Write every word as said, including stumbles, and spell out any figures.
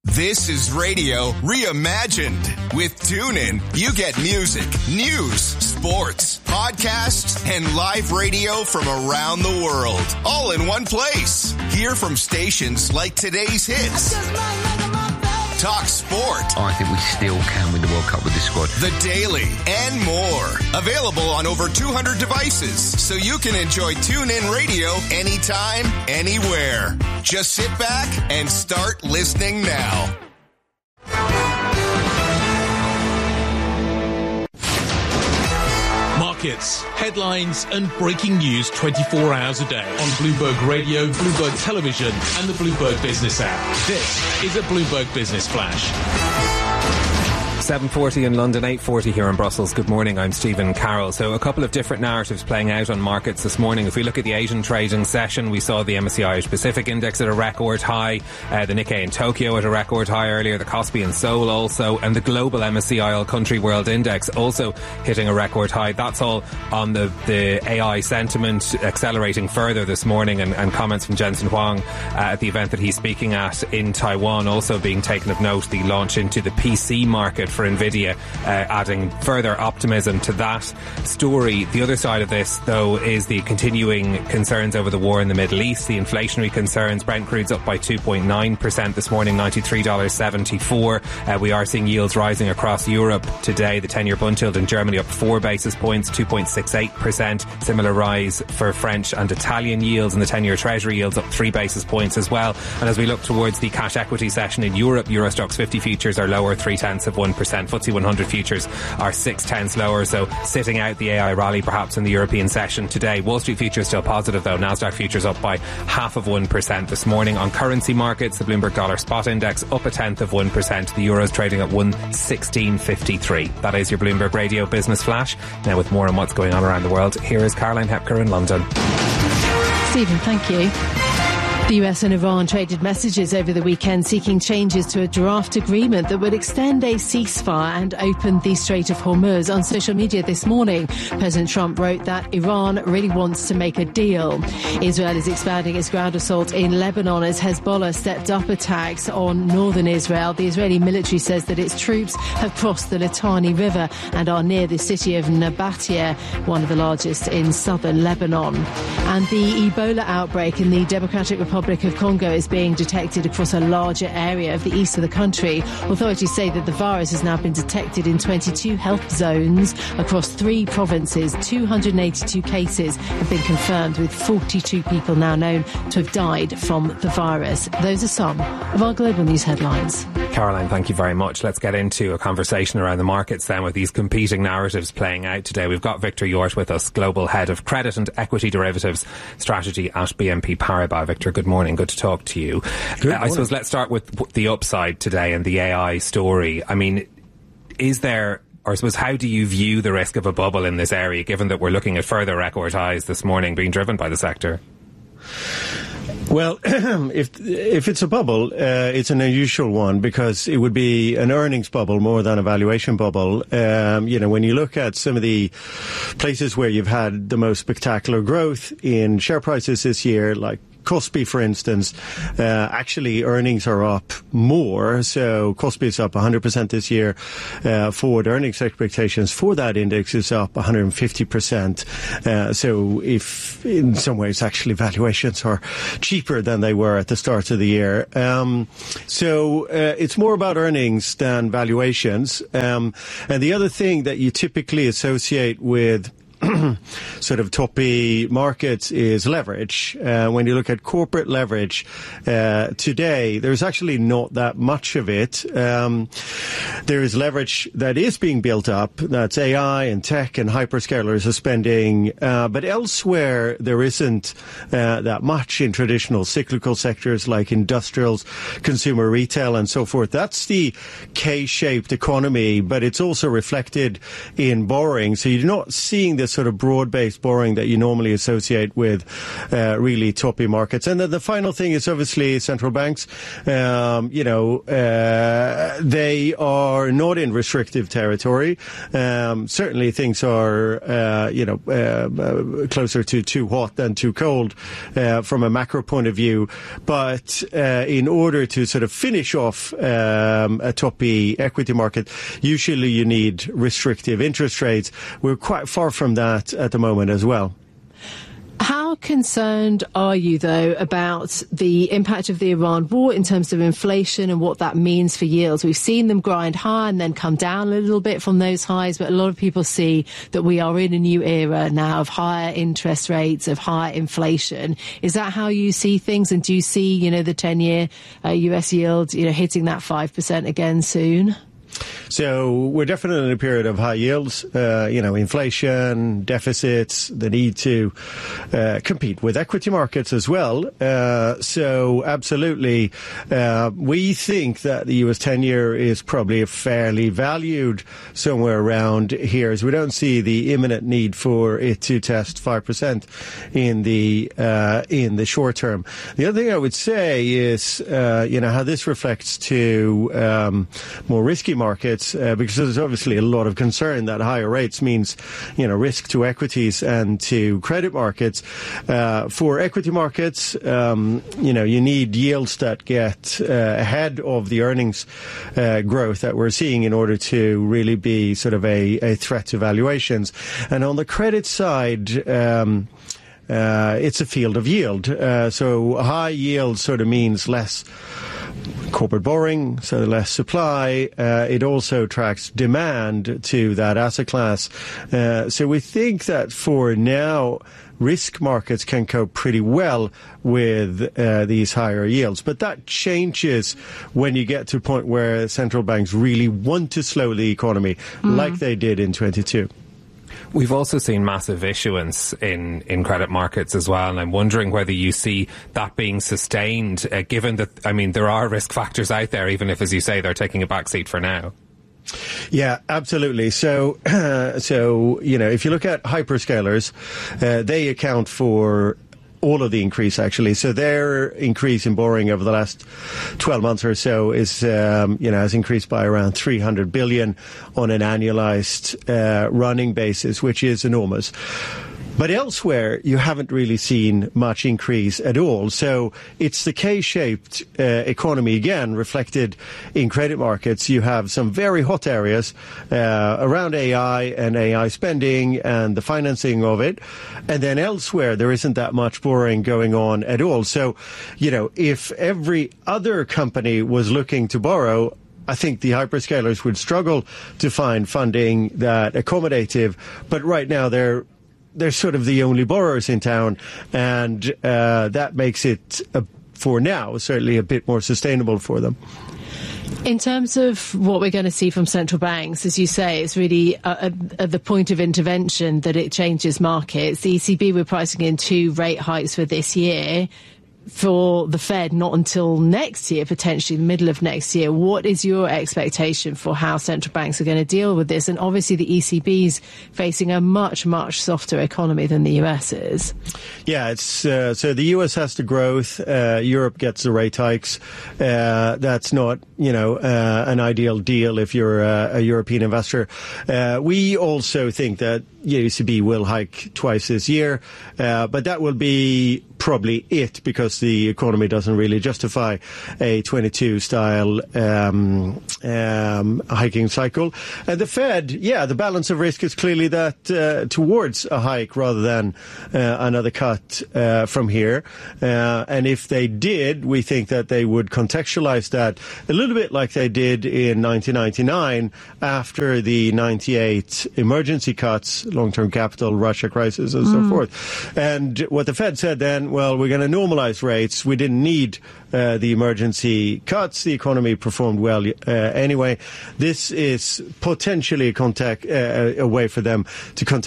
This is radio reimagined. With TuneIn, you get music, news, sports, podcasts, and live radio from around the world, all in one place. Hear from stations like today's hits, talk sport. I think we still can win the World Cup with this squad. The Daily and more. Available on over two hundred devices, so you can enjoy TuneIn Radio anytime, anywhere. Just sit back and start listening now. Markets, headlines and breaking news twenty-four hours a day on Bloomberg Radio, Bloomberg Television and the Bloomberg Business app. This is a Bloomberg Business Flash. seven forty in London, eight forty here in Brussels. Good morning, I'm Stephen Carroll. So a couple of different narratives playing out on markets this morning. If we look at the Asian trading session, we saw the M S C I Asia Pacific Index at a record high, uh, the Nikkei in Tokyo at a record high earlier, the Kospi in Seoul also, and the global M S C I All Country World Index also hitting a record high. That's all on the, the A I sentiment accelerating further this morning, and, and comments from Jensen Huang uh, at the event that he's speaking at in Taiwan also being taken of note, the launch into the P C market for Nvidia, uh, adding further optimism to that story. The other side of this, though, is the continuing concerns over the war in the Middle East, the inflationary concerns. Brent crude's up by two point nine percent this morning, ninety-three dollars seventy-four. Uh, we are seeing yields rising across Europe today. The ten-year Bund yield in Germany up four basis points, two point six eight percent. Similar rise for French and Italian yields, and the ten-year Treasury yields up three basis points as well. And as we look towards the cash equity session in Europe, Euro Stoxx fifty futures are lower, three tenths of one percent. F T S E one hundred futures are six tenths lower, so sitting out the A I rally perhaps in the European session today. Wall Street futures still positive though. Nasdaq futures up by half of one percent this morning. On currency markets, the Bloomberg Dollar Spot Index up a tenth of one percent. The Euro's trading at one sixteen fifty-three. That is your Bloomberg Radio Business Flash. Now with more on what's going on around the world, here is Caroline Hepker in London. Stephen, thank you. The U S and Iran traded messages over the weekend seeking changes to a draft agreement that would extend a ceasefire and open the Strait of Hormuz. On social media this morning, President Trump wrote that Iran really wants to make a deal. Israel is expanding its ground assault in Lebanon as Hezbollah stepped up attacks on northern Israel. The Israeli military says that its troops have crossed the Litani River and are near the city of Nabatea, one of the largest in southern Lebanon. And the Ebola outbreak in the Democratic Republic Republic of Congo is being detected across a larger area of the east of the country. Authorities say that the virus has now been detected in twenty-two health zones across three provinces. two hundred eighty-two cases have been confirmed, with forty-two people now known to have died from the virus. Those are some of our global news headlines. Caroline, thank you very much. Let's get into a conversation around the markets then, with these competing narratives playing out today. We've got Victor Yort with us, Global Head of Credit and Equity Derivatives Strategy at B N P Paribas. Victor, good morning. Good to talk to you. Uh, I suppose let's start with the upside today and the A I story. I mean, is there, or I suppose, how do you view the risk of a bubble in this area, given that we're looking at further record highs this morning being driven by the sector? Well, if if it's a bubble, uh, it's an unusual one, because it would be an earnings bubble more than a valuation bubble. Um, you know, when you look at some of the places where you've had the most spectacular growth in share prices this year, like Kospi, for instance, uh, actually earnings are up more. So Kospi is up one hundred percent this year. Uh, forward earnings expectations for that index is up one hundred fifty percent. Uh, so if in some ways actually valuations are cheaper than they were at the start of the year. Um, so uh, it's more about earnings than valuations. Um, and the other thing that you typically associate with sort of toppy markets is leverage. Uh, when you look at corporate leverage uh, today, there's actually not that much of it. Um, there is leverage that is being built up. That's A I and tech and hyperscalers are spending. Uh, but elsewhere, there isn't uh, that much in traditional cyclical sectors like industrials, consumer retail, and so forth. That's the K-shaped economy, but it's also reflected in borrowing. So you're not seeing this sort sort of broad-based borrowing that you normally associate with uh, really toppy markets. And then the final thing is obviously central banks. Um, you know, uh, they are not in restrictive territory. Um, certainly things are, uh, you know, uh, uh, closer to too hot than too cold uh, from a macro point of view. But uh, in order to sort of finish off um, a toppy equity market, usually you need restrictive interest rates. We're quite far from that at the moment as well. How concerned are you, though, about the impact of the Iran war in terms of inflation and what that means for yields? We've seen them grind high and then come down a little bit from those highs, but a lot of people see that we are in a new era now of higher interest rates, of higher inflation. Is that how you see things? And do you see, you know, the ten-year uh, U S yield, you know, hitting that five percent again soon? So we're definitely in a period of high yields, uh, you know, inflation, deficits, the need to uh, compete with equity markets as well. Uh, so absolutely, uh, we think that the U S ten-year is probably fairly valued somewhere around here, as we don't see the imminent need for it to test five percent in the uh, in the short term. The other thing I would say is, uh, you know, how this reflects to um, more risky markets. Markets, uh, because there's obviously a lot of concern that higher rates means, you know, risk to equities and to credit markets. Uh, for equity markets, um, you know, you need yields that get uh, ahead of the earnings uh, growth that we're seeing in order to really be sort of a, a threat to valuations. And on the credit side, um, uh, it's a field of yield. Uh, so high yield sort of means less corporate borrowing, so less supply. Uh, it also tracks demand to that asset class. Uh, so we think that for now, risk markets can cope pretty well with uh, these higher yields. But that changes when you get to a point where central banks really want to slow the economy, mm. like they did in twenty-two. We've also seen massive issuance in, in credit markets as well, and I'm wondering whether you see that being sustained, uh, given that, I mean, there are risk factors out there, even if, as you say, they're taking a backseat for now. Yeah, absolutely. So, uh, so you know, if you look at hyperscalers, uh, they account for all of the increase, actually. So their increase in borrowing over the last twelve months or so is, um, you know, has increased by around three hundred billion on an annualized uh, running basis, which is enormous. But elsewhere, you haven't really seen much increase at all. So it's the K-shaped uh, economy, again, reflected in credit markets. You have some very hot areas uh, around A I and A I spending and the financing of it. And then elsewhere, there isn't that much borrowing going on at all. So, you know, if every other company was looking to borrow, I think the hyperscalers would struggle to find funding that accommodative. But right now, they're They're sort of the only borrowers in town, and uh, that makes it, uh, for now, certainly a bit more sustainable for them. In terms of what we're going to see from central banks, as you say, it's really uh, at the point of intervention that it changes markets. The E C B were pricing in two rate hikes for this year. For the Fed, not until next year, potentially the middle of next year. What is your expectation for how central banks are going to deal with this? And obviously the E C B's facing a much, much softer economy than the U S is. Yeah, it's uh, so the U S has the growth, uh, Europe gets the rate hikes. Uh, that's not, you know, uh, an ideal deal if you're a, a European investor. Uh, we also think that E C B will hike twice this year, uh, but that will be probably it, because the economy doesn't really justify a twenty-two style um, um, hiking cycle. And the Fed, yeah, the balance of risk is clearly that uh, towards a hike rather than uh, another cut uh, from here. Uh, and if they did, we think that they would contextualize that a little bit like they did in nineteen ninety-nine after the ninety-eight emergency cuts, long-term capital, Russia crisis, and mm. so forth. And what the Fed said then, well, we're going to normalize rates. We didn't need uh, the emergency cuts. The economy performed well uh, anyway. This is potentially a, contact, uh, a way for them to contact